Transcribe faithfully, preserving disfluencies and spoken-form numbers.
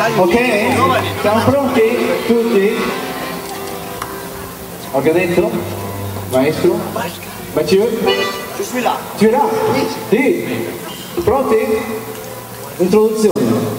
Ok? Siamo pronti? Tutti? Organizzo? Maestro? Mathieu? Tu es là? Sì? Pronti? Introduzione.